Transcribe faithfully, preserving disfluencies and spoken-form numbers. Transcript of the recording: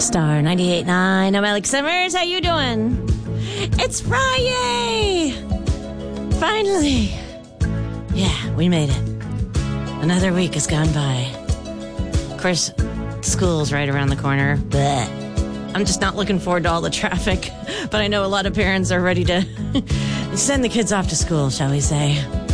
Star ninety-eight point nine. I'm Alex Summers. How you doing? It's Friday! Finally. Yeah, we made it. Another week has gone by. Of course, school's right around the corner. But I'm just not looking forward to all the traffic. But I know a lot of parents are ready to send the kids off to school, shall we say.